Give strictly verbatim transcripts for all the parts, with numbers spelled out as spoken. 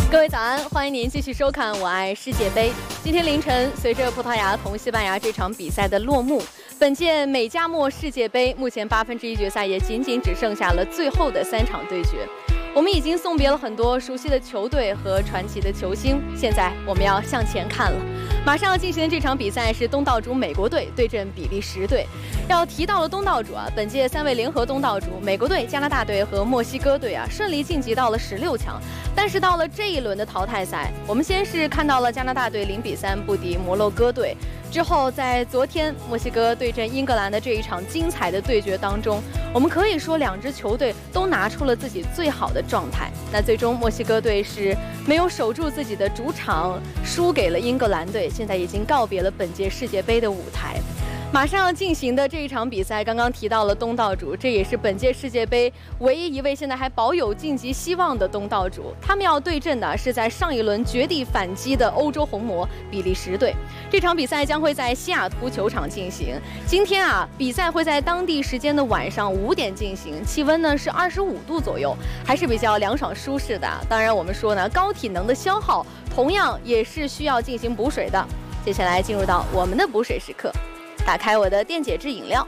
各位早安，欢迎您继续收看《我爱世界杯》。今天凌晨，随着葡萄牙同西班牙这场比赛的落幕，本届美加墨世界杯目前八分之一决赛也仅仅只剩下了最后的三场对决。我们已经送别了很多熟悉的球队和传奇的球星，现在我们要向前看了。马上要进行的这场比赛是东道主美国队对阵比利时队。要提到了东道主啊，本届三位联合东道主美国队、加拿大队和墨西哥队啊，顺利晋级到了十六强。但是到了这一轮的淘汰赛，我们先是看到了加拿大队零比三不敌摩洛哥队，之后在昨天墨西哥对阵英格兰的这一场精彩的对决当中，我们可以说两支球队都拿出了自己最好的状态。那最终墨西哥队是没有守住自己的主场，输给了英格兰队，现在已经告别了本届世界杯的舞台。马上要进行的这一场比赛，刚刚提到了东道主，这也是本届世界杯唯一一位现在还保有晋级希望的东道主。他们要对阵的是在上一轮绝地反击的欧洲红魔比利时队。这场比赛将会在西雅图球场进行。今天啊，比赛会在当地时间的晚上五点进行，气温呢是二十五度左右，还是比较凉爽舒适的。当然，我们说呢，高体能的消耗同样也是需要进行补水的。接下来进入到我们的补水时刻。打开我的电解质饮料，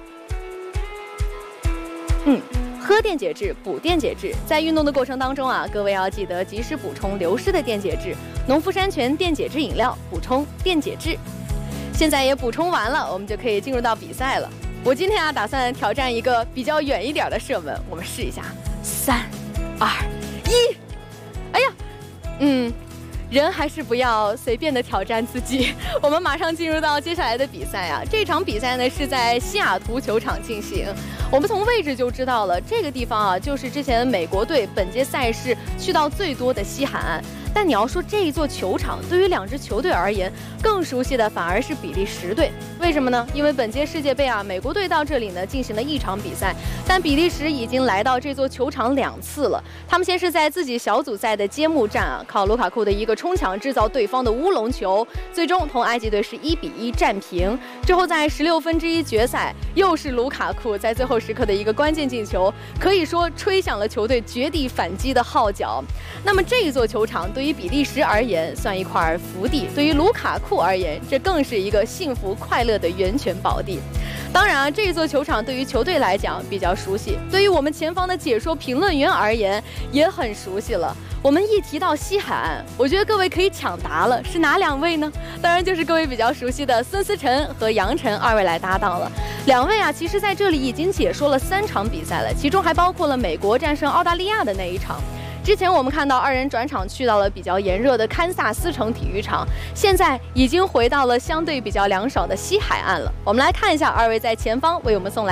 嗯，喝电解质，补电解质。在运动的过程当中啊，各位要记得及时补充流失的电解质。农夫山泉电解质饮料补充电解质。现在也补充完了，我们就可以进入到比赛了。我今天啊，打算挑战一个比较远一点的射门，我们试一下。三、二、一，哎呀，嗯。人还是不要随便的挑战自己。我们马上进入到接下来的比赛啊！这场比赛呢是在西雅图球场进行。我们从位置就知道了，这个地方啊就是之前美国队本届赛事去到最多的西海岸。但你要说这一座球场对于两支球队而言，更熟悉的反而是比利时队。为什么呢？因为本届世界杯啊，美国队到这里呢进行了一场比赛，但比利时已经来到这座球场两次了。他们先是在自己小组赛的揭幕战啊，靠卢卡库的一个冲抢制造对方的乌龙球，最终同埃及队是一比一战平。之后在十六分之一决赛，又是卢卡库在最后时刻的一个关键进球，可以说吹响了球队绝地反击的号角。那么这一座球场对于比利时而言算一块福地，对于卢卡库而言，这更是一个幸福快乐的源泉宝地。当然啊，这一座球场对于球队来讲比较熟悉，对于我们前方的解说评论员而言也很熟悉了。我们一提到西海岸，我觉得各位可以抢答了，是哪两位呢？当然就是各位比较熟悉的孙思辰和杨晨二位来搭档了。两位啊，其实在这里已经解说了三场比赛了，其中还包括了美国战胜澳大利亚的那一场。之前我们看到二人转场去到了比较炎热的堪萨斯城体育场，现在已经回到了相对比较凉爽的西海岸了。我们来看一下二位在前方为我们送来